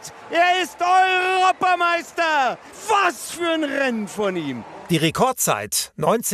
Er ist Europameister! Was für ein Rennen von ihm! Die Rekordzeit,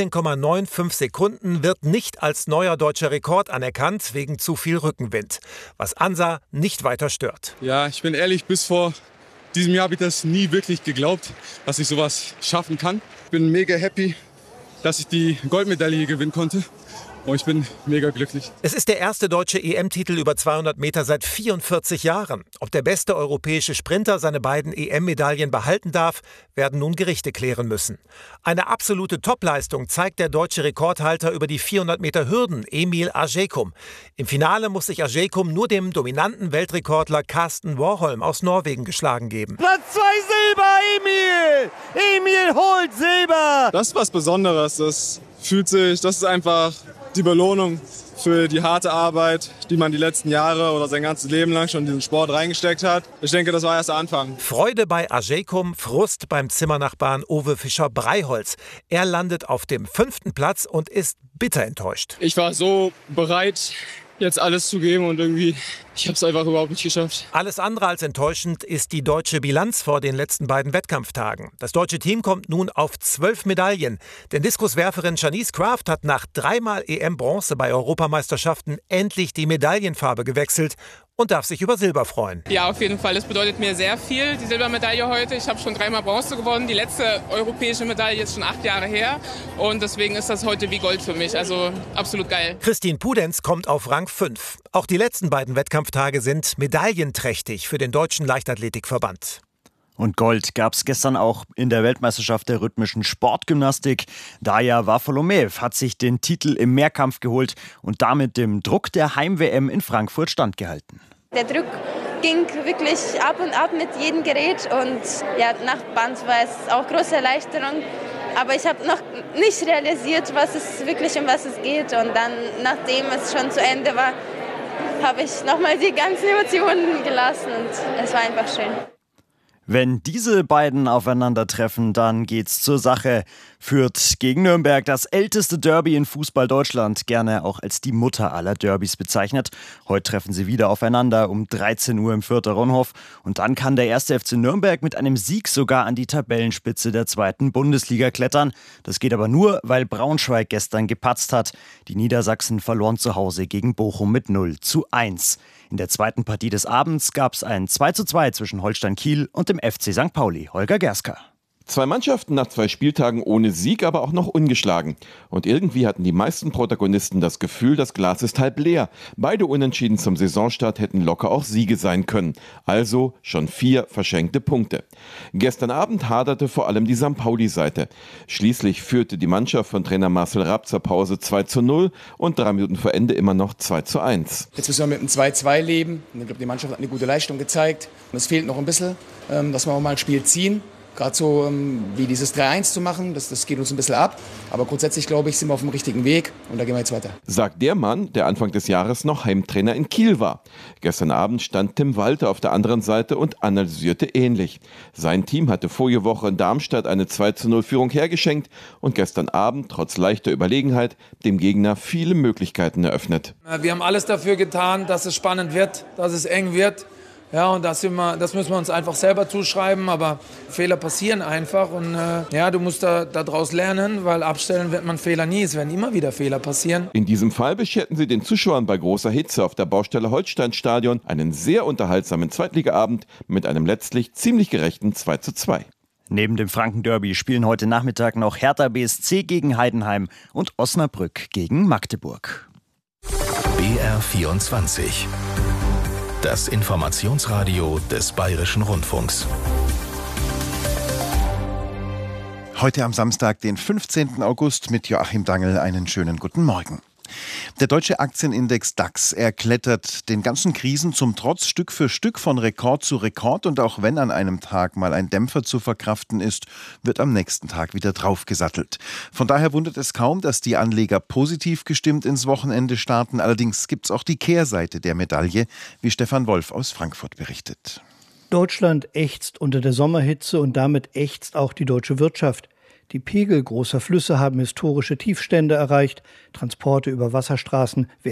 19,95 Sekunden, wird nicht als neuer deutscher Rekord anerkannt, wegen zu viel Rückenwind. Was Ansa nicht weiter stört. Ja, ich bin ehrlich, bis vor diesem Jahr habe ich das nie wirklich geglaubt, dass ich sowas schaffen kann. Ich bin mega happy, dass ich die Goldmedaille hier gewinnen konnte. Und ich bin mega glücklich. Es ist der erste deutsche EM-Titel über 200 Meter seit 44 Jahren. Ob der beste europäische Sprinter seine beiden EM-Medaillen behalten darf, werden nun Gerichte klären müssen. Eine absolute Topleistung zeigt der deutsche Rekordhalter über die 400 Meter Hürden, Emil Asgekum. Im Finale muss sich Asgekum nur dem dominanten Weltrekordler Karsten Warholm aus Norwegen geschlagen geben. Platz 2 Silber, Emil! Emil holt Silber! Das ist was Besonderes. Das ist einfach die Belohnung für die harte Arbeit, die man die letzten Jahre oder sein ganzes Leben lang schon in diesen Sport reingesteckt hat. Ich denke, das war erst der Anfang. Freude bei Asgekum, Frust beim Zimmernachbarn Uwe Fischer-Breiholz. Er landet auf dem 5. Platz und ist bitter enttäuscht. Ich war so bereit, jetzt alles zu geben und irgendwie, ich habe es einfach überhaupt nicht geschafft. Alles andere als enttäuschend ist die deutsche Bilanz vor den letzten beiden Wettkampftagen. Das deutsche Team kommt nun auf 12 Medaillen. Denn Diskuswerferin Shanice Kraft hat nach 3-mal EM-Bronze bei Europameisterschaften endlich die Medaillenfarbe gewechselt und darf sich über Silber freuen. Ja, auf jeden Fall. Das bedeutet mir sehr viel, die Silbermedaille heute. Ich habe schon 3-mal Bronze gewonnen. Die letzte europäische Medaille ist schon 8 Jahre her. Und deswegen ist das heute wie Gold für mich. Also absolut geil. Christine Pudenz kommt auf Rang 5. Auch die letzten beiden Wettkampftage sind medaillenträchtig für den Deutschen Leichtathletikverband. Und Gold gab es gestern auch in der Weltmeisterschaft der rhythmischen Sportgymnastik. Daja Varfolomeev hat sich den Titel im Mehrkampf geholt und damit dem Druck der Heim-WM in Frankfurt standgehalten. Der Druck ging wirklich ab und ab mit jedem Gerät und ja, nach Band war es auch große Erleichterung. Aber ich habe noch nicht realisiert, um was es geht. Und dann, nachdem es schon zu Ende war, habe ich nochmal die ganzen Emotionen gelassen und es war einfach schön. Wenn diese beiden aufeinandertreffen, dann geht's zur Sache. Fürth gegen Nürnberg, das älteste Derby in Fußball Deutschland, gerne auch als die Mutter aller Derbys bezeichnet. Heute treffen sie wieder aufeinander um 13 Uhr im Fürther Rundhof. Und dann kann der 1. FC Nürnberg mit einem Sieg sogar an die Tabellenspitze der 2. Bundesliga klettern. Das geht aber nur, weil Braunschweig gestern gepatzt hat. Die Niedersachsen verloren zu Hause gegen Bochum mit 0:1. In der zweiten Partie des Abends gab es ein 2:2 zwischen Holstein Kiel und dem FC St. Pauli. Holger Gerska. 2 Mannschaften nach 2 Spieltagen ohne Sieg, aber auch noch ungeschlagen. Und irgendwie hatten die meisten Protagonisten das Gefühl, das Glas ist halb leer. Beide Unentschieden zum Saisonstart hätten locker auch Siege sein können. Also schon 4 verschenkte Punkte. Gestern Abend haderte vor allem die St. Pauli-Seite. Schließlich führte die Mannschaft von Trainer Marcel Rapp zur Pause 2:0 und 3 Minuten vor Ende immer noch 2:1. Jetzt müssen wir mit einem 2:2 leben. Ich glaube, die Mannschaft hat eine gute Leistung gezeigt. Und es fehlt noch ein bisschen, dass wir auch mal ein Spiel ziehen. Gerade so wie dieses 3:1 zu machen, das geht uns ein bisschen ab. Aber grundsätzlich, glaube ich, sind wir auf dem richtigen Weg und da gehen wir jetzt weiter. Sagt der Mann, der Anfang des Jahres noch Heimtrainer in Kiel war. Gestern Abend stand Tim Walter auf der anderen Seite und analysierte ähnlich. Sein Team hatte vorige Woche in Darmstadt eine 2:0-Führung hergeschenkt und gestern Abend, trotz leichter Überlegenheit, dem Gegner viele Möglichkeiten eröffnet. Wir haben alles dafür getan, dass es spannend wird, dass es eng wird. Ja, und das müssen wir uns einfach selber zuschreiben, aber Fehler passieren einfach und du musst daraus lernen, weil abstellen wird man Fehler nie, es werden immer wieder Fehler passieren. In diesem Fall bescherten sie den Zuschauern bei großer Hitze auf der Baustelle Holstein-Stadion einen sehr unterhaltsamen Zweitligaabend mit einem letztlich ziemlich gerechten 2:2. Neben dem Franken-Derby spielen heute Nachmittag noch Hertha BSC gegen Heidenheim und Osnabrück gegen Magdeburg. BR24. Das Informationsradio des Bayerischen Rundfunks. Heute am Samstag, den 15. August mit Joachim Dangl. Einen schönen guten Morgen. Der deutsche Aktienindex DAX, er klettert den ganzen Krisen zum Trotz Stück für Stück von Rekord zu Rekord. Und auch wenn an einem Tag mal ein Dämpfer zu verkraften ist, wird am nächsten Tag wieder draufgesattelt. Von daher wundert es kaum, dass die Anleger positiv gestimmt ins Wochenende starten. Allerdings gibt es auch die Kehrseite der Medaille, wie Stefan Wolf aus Frankfurt berichtet. Deutschland ächzt unter der Sommerhitze und damit ächzt auch die deutsche Wirtschaft. Die Pegel großer Flüsse haben historische Tiefstände erreicht. Transporte über Wasserstraßen